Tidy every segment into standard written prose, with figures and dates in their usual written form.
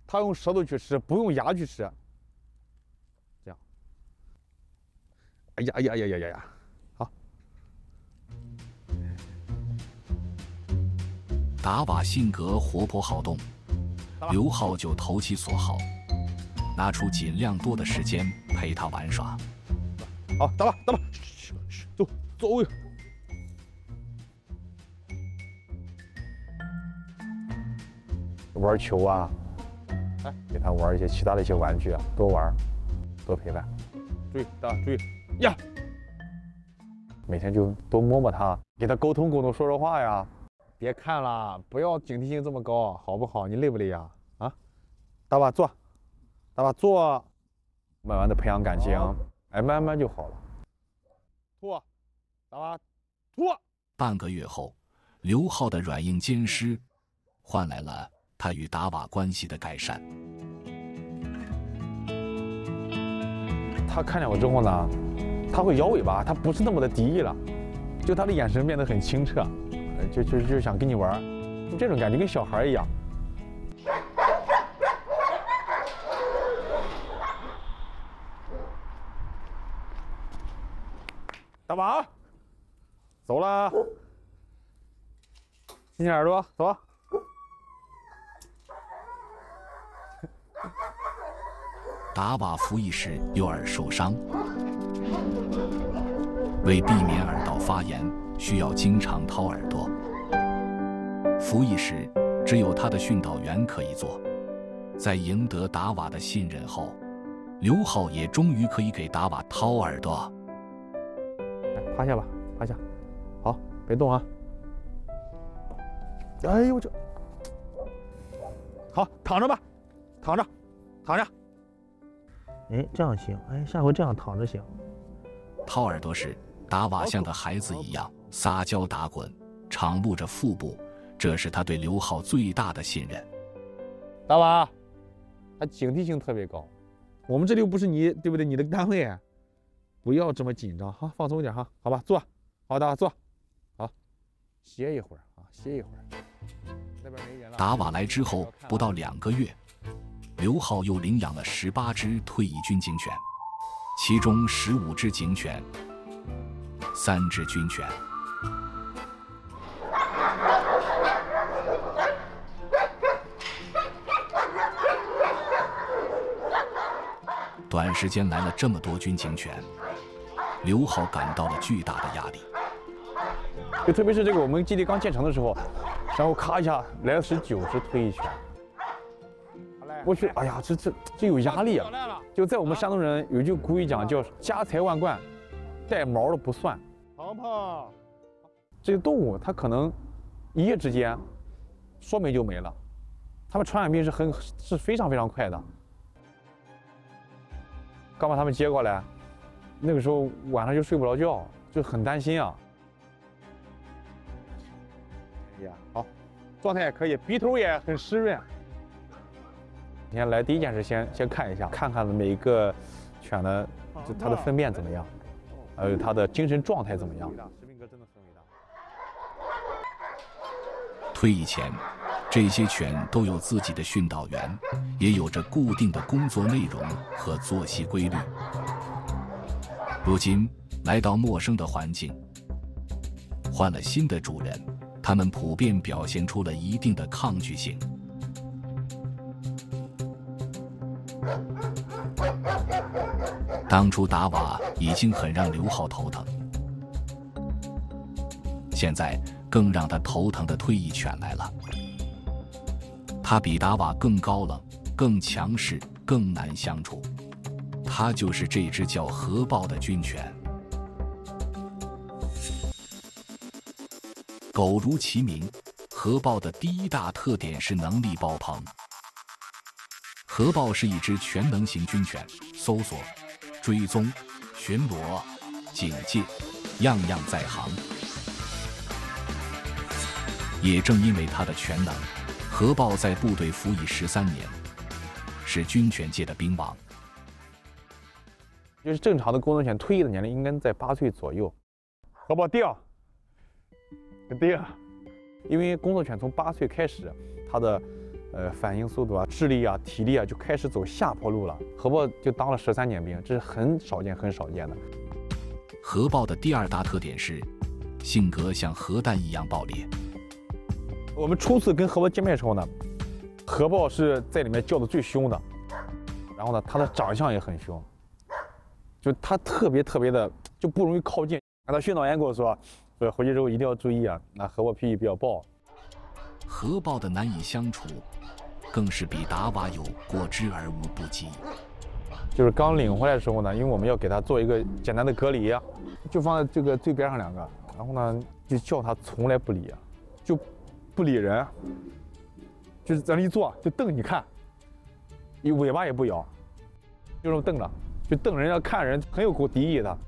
它用舌头去吃，不用牙去吃。这样。哎呀哎呀呀呀呀呀！好。 达瓦性格活泼好动，刘浩就投其所好，拿出尽量多的时间陪他玩耍。 好，打吧，走走。玩球啊，哎，给他玩一些其他的一些玩具啊，多玩，多陪伴。注意，大家注意呀！每天就多摸摸他，给他沟通沟通，说说话呀。别看了，不要警惕性这么高，好不好？你累不累呀？啊，大娃坐，大娃坐，慢慢的培养感情，哎，慢慢就好了。吐，大娃吐。 半个月后，刘浩的软硬兼施，换来了他与达瓦关系的改善。 他看见我之后呢，他会摇尾巴，他不是那么的敌意了，就他的眼神变得很清澈，就想跟你玩，就这种感觉跟小孩一样。大娃，走了，亲亲耳朵，走。 达瓦服役时右耳受伤，为避免耳道发炎，需要经常掏耳朵。服役时只有他的训导员可以做。在赢得达瓦的信任后，刘浩也终于可以给达瓦掏耳朵。 趴下吧，趴下，好，别动啊。哎呦这，好，躺着吧，躺着，躺着。 哎，这样行，哎，下回这样躺着行。 掏耳朵时，达瓦像个孩子一样撒娇打滚，敞露着腹部，这是他对刘浩最大的信任。 大娃，他警惕性特别高，我们这里又不是你，对不对？你的单位，不要这么紧张哈，放松一点哈，好吧，坐，好，大娃坐，好，歇一会儿啊，歇一会儿。那边没人了。 达瓦来之后不到2个月，刘浩又领养了18只退役军警犬，其中15只警犬，3只军犬。短时间来了这么多军警犬，刘浩感到了巨大的压力。 就特别是这个我们基地刚建成的时候，然后咔一下来了19只退役犬。我去，哎呀，这有压力啊！就在我们山东人有句古语讲，叫“家财万贯，带毛的不算”。鹏鹏，这个动物它可能一夜之间说没就没了，它们传染病是非常非常快的。刚把它们接过来，那个时候晚上就睡不着觉，就很担心啊。哎呀，好，状态也可以，鼻头也很湿润。今天来第一件事先看一下，看看每一个犬的就它的粪便怎么样，还有它的精神状态怎么样。士兵哥真的很伟大。 退役前，这些犬都有自己的训导员，也有着固定的工作内容和作息规律。如今来到陌生的环境，换了新的主人，它们普遍表现出了一定的抗拒性。当初达瓦已经很让刘浩头疼，现在更让他头疼的退役犬来了。它比达瓦更高冷、更强势、更难相处。它就是这只叫核爆的军犬。狗如其名，核爆的第一大特点是能力爆棚。核爆是一只全能型军犬，搜索、追踪、巡逻、警戒，样样在行。也正因为它的全能，核爆在部队服役13年，是军犬界的兵王。 就是正常的工作犬退役的年龄应该在8岁左右。核爆定，定，因为工作犬从8岁开始，它的反应速度啊、智力啊、体力啊就开始走下坡路了。核爆就当了13年兵，这是很少见、很少见的。 核爆的第2大特点是，性格像核弹一样爆裂。 我们初次跟核爆见面的时候呢，核爆是在里面叫的最凶的，然后呢，他的长相也很凶，就他特别的就不容易靠近。他训导员跟我说回去之后一定要注意啊，那核爆脾气比较暴。 核爆的难以相处，更是比达瓦有过之而无不及。 就是刚领回来的时候呢，因为我们要给他做一个简单的隔离，就放在这个最边上2个，然后呢就叫他从来不理，就不理人，就是在那一坐就瞪你看，尾巴也不摇，就这么瞪着，就瞪人家看人很有股敌意的。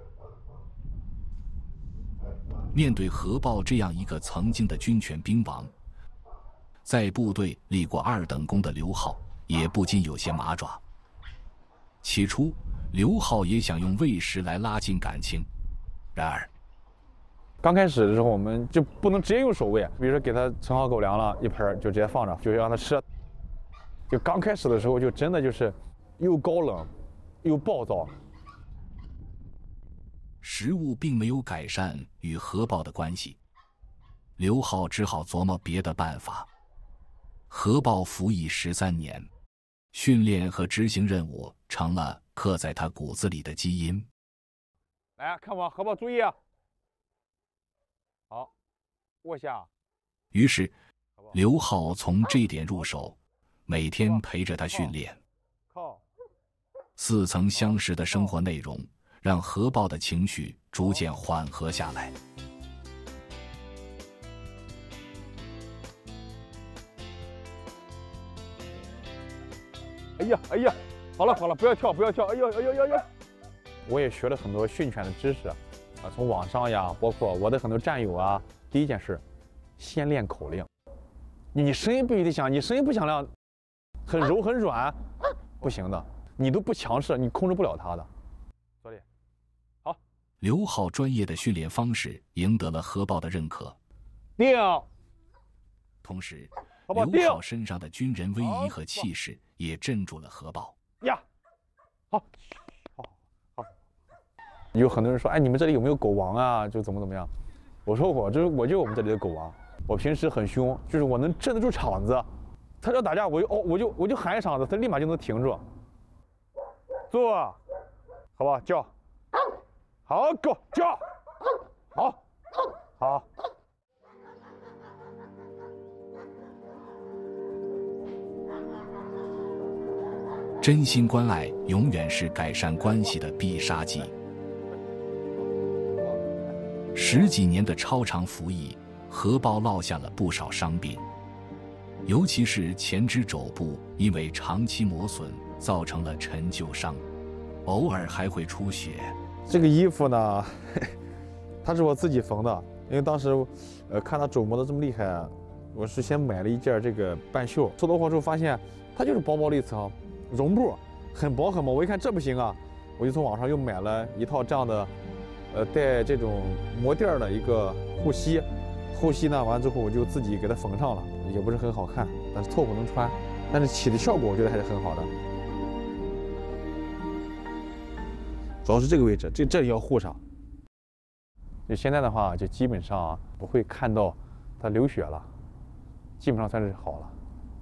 面对核爆这样一个曾经的军权兵王，在部队立过2等功的刘浩也不禁有些麻爪。起初，刘浩也想用喂食来拉近感情，然而， 刚开始的时候我们就不能直接用手喂，比如说给他盛好狗粮了一盆就直接放着，就让他吃。就刚开始的时候就真的就是又高冷，又暴躁。 食物并没有改善与核爆的关系，刘浩只好琢磨别的办法。核爆服役13年，训练和执行任务成了刻在他骨子里的基因。 来看我核爆，注意啊！好，卧下。 于是，刘浩从这点入手，每天陪着他训练。似曾相识的生活内容，让核爆的情绪逐渐缓和下来。 哎呀，好了，不要跳，哎呦！我也学了很多训犬的知识，从网上呀，包括我的很多战友啊。第一件事，先练口令。你声音必须得响，你声音不响亮，很柔很软，不行的。你都不强势，你控制不了他的。坐立，好。 刘浩专业的训练方式赢得了核爆的认可。 定。 同时，刘浩身上的军人威仪和气势也镇住了核爆。 呀，好。有很多人说，哎，你们这里有没有狗王啊？就怎么样？我说我就是我们这里的狗王。我平时很凶，就是我能镇得住场子。他要打架，我就喊一嗓子，他立马就能停住。坐，好吧，叫，好，狗叫，好。 真心关爱永远是改善关系的必杀技。10几年的超长服役，核爆落下了不少伤病，尤其是前肢肘部因为长期磨损造成了陈旧伤，偶尔还会出血。 这个衣服呢，它是我自己缝的，因为当时看他肘磨的这么厉害，我是先买了一件这个半袖，收到货之后发现它就是薄薄的一层绒布，很薄，我一看这不行啊，我就从网上又买了一套这样的带这种磨垫的一个护膝。护膝呢，完之后我就自己给它缝上了，也不是很好看，但是凑合能穿，但是起的效果我觉得还是很好的。主要是这个位置，这里要护上。就现在的话，就基本上不会看到它流血了，基本上算是好了。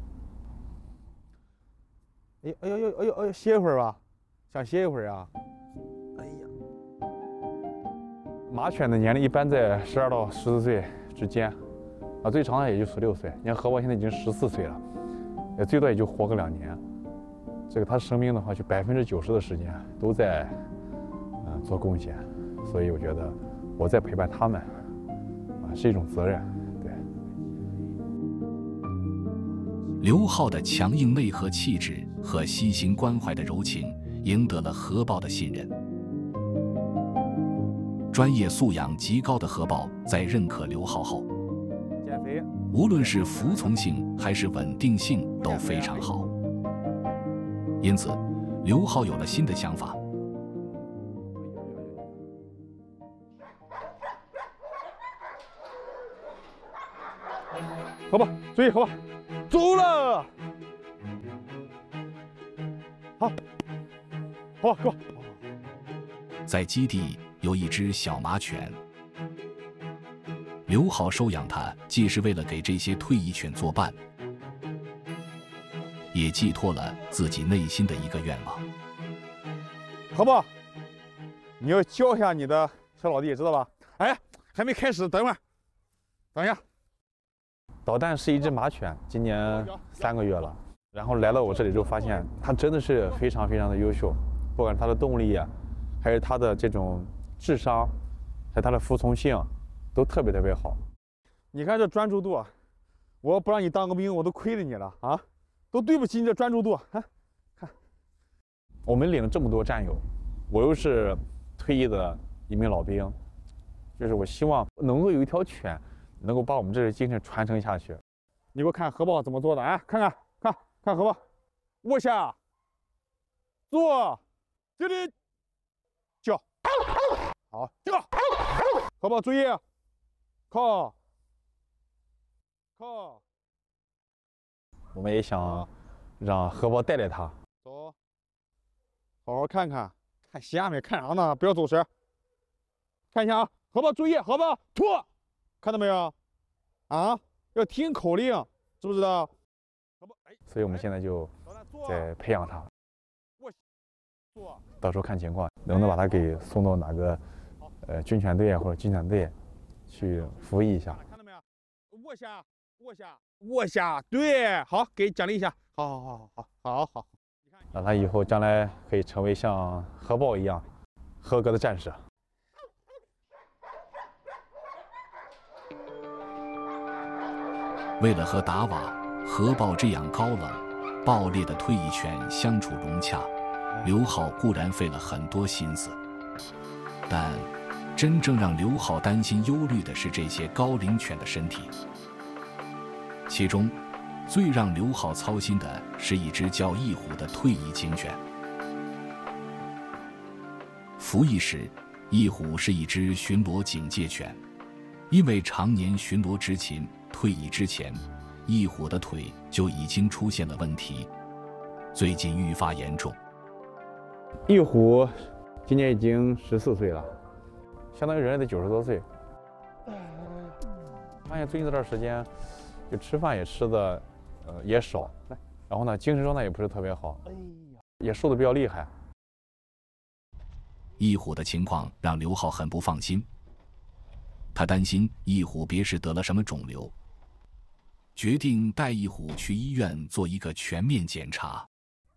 哎呦，歇一会儿吧，想歇一会儿啊。哎呀，马犬的年龄一般在12到14岁之间，最长的也就16岁。你看核爆现在已经14岁了，也最多也就活个2年。这个他生命的话，就90%的时间都在做贡献，所以我觉得我在陪伴他们是一种责任。对。 刘浩的强硬内核气质和悉心关怀的柔情，赢得了核爆的信任。专业素养极高的核爆在认可刘浩后， 减肥， 无论是服从性还是稳定性都非常好。因此，刘浩有了新的想法。 好吧，注意，好吧， 走了。好，好，给我。 在基地有一只小马犬，刘浩收养它，既是为了给这些退役犬作伴，也寄托了自己内心的一个愿望。 何宝，你要教一下你的小老弟，知道吧？哎，还没开始，等会儿，等一下。导弹是一只马犬，今年3个月了。然后来到我这里之后，发现它真的是非常非常的优秀，不管是它的动力啊，还是它的这种智商，还有它的服从性，都特别特别好。你看这专注度，我要不让你当个兵，我都亏了你了啊！都对不起你这专注度。看，我们领了这么多战友，我又是退役的一名老兵，就是我希望能够有一条犬，能够把我们这个精神传承下去。你给我看核爆怎么做的？哎，看核爆，卧下，坐，这里叫，好叫，核爆注意，靠。我们也想让核爆带他，走，好好看瞎没看啥呢？不要走神，看一下啊，核爆注意，核爆吐，看到没有？啊，要听口令，知不知道？所以我们现在就在培养他，到时候看情况，能不能把他给送到哪个军犬队或者军犬队去服役一下。看到没有？卧下，对，好，给奖励一下，好，让他以后将来可以成为像核爆一样合格的战士。 为了和达瓦、核爆这样高冷、暴烈的退役犬相处融洽，刘浩固然费了很多心思，但真正让刘浩担心忧虑的是这些高龄犬的身体。其中，最让刘浩操心的是一只叫翼虎的退役警犬。服役时，翼虎是一只巡逻警戒犬，因为常年巡逻执勤，退役之前，翼虎的腿就已经出现了问题，最近愈发严重。 翼虎今年已经14岁了，相当于人类的90多岁。发现最近这段时间，就吃饭也吃的也少，然后呢精神状态也不是特别好，也瘦的比较厉害。 翼虎的情况让刘浩很不放心，他担心翼虎别是得了什么肿瘤，决定带翼虎去医院做一个全面检查。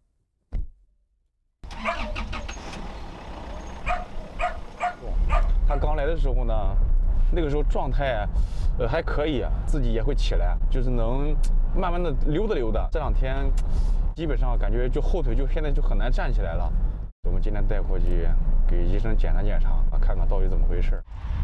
他刚来的时候呢，那个时候状态还可以，自己也会起来，就是能慢慢的溜达。这2天基本上感觉就后腿就现在就很难站起来了。我们今天带过去给医生检查，看看到底怎么回事。